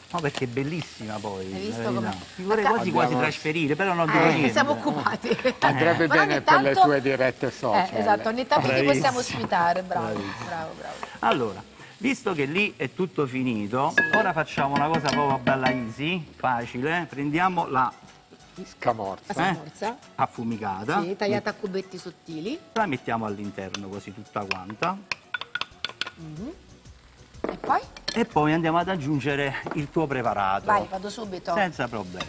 No, perché è bellissima poi. Hai visto la verità. come- Mi vorrei quasi trasferire, però non dico niente. siamo occupati. Andrebbe Però bene ogni per le tanto- tue dirette social. esatto, ogni tanto ti Bravissimo. possiamo ospitare, bravo, Bravissimo. bravo, bravo. Allora, visto che lì è tutto finito, ora facciamo una cosa proprio bella easy, facile. Prendiamo la Scamorza. La scamorza, affumicata, sì, tagliata a cubetti sottili. la mettiamo all'interno così tutta quanta. E poi? E poi andiamo ad aggiungere il tuo preparato. Vai, vado subito. Senza problemi.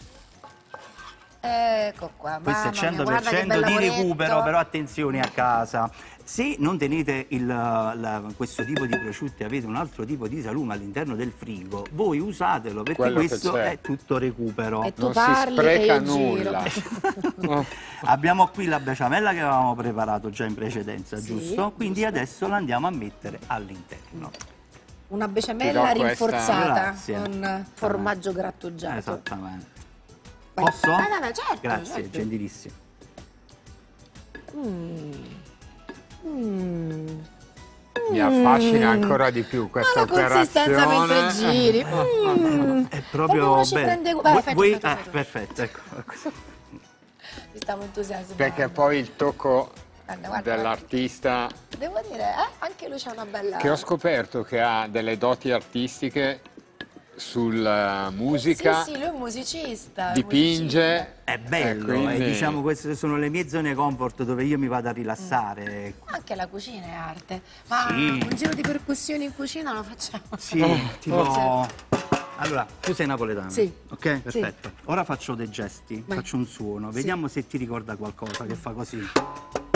Ecco qua, Questo è mamma mia, guarda che 100% bel di lavoretto. recupero, però attenzione a casa. Se non tenete questo tipo di prosciutti e avete un altro tipo di salume all'interno del frigo, voi usatelo perché Quello che questo c'è. è tutto recupero. E tu Non si parli spreca e io giro. nulla. Abbiamo qui la besciamella che avevamo preparato già in precedenza, Sì, giusto? Quindi giusto. adesso la andiamo a mettere all'interno. Una Ti besciamella do questa. rinforzata Grazie. con formaggio grattugiato. Esattamente. Vai. Posso? Vai, vai, vai, certo, Grazie, certo. gentilissimo. Mi affascina ancora di più Ma questa la consistenza mentre operazione. giri. È proprio uno ci bello. prende- vai, fai tu, fai tu, fai tu. Perfetto, ecco. Mi stavo entusiasmando. Perché poi il tocco Guarda, guarda, dell'artista, devo dire, anche lui c'ha una bella... che ho scoperto che ha delle doti artistiche sulla musica, Sì, lui è un musicista. è un dipinge. È bello, quindi- diciamo queste sono le mie zone comfort dove io mi vado a rilassare. musicista. Anche la cucina è arte. Ma Sì. un giro di percussioni in cucina lo facciamo. Sì, tipo... Allora, tu sei napoletano? Sì. Ok, perfetto. Ora faccio dei gesti, Vai. faccio un suono, vediamo se ti ricorda qualcosa che fa così.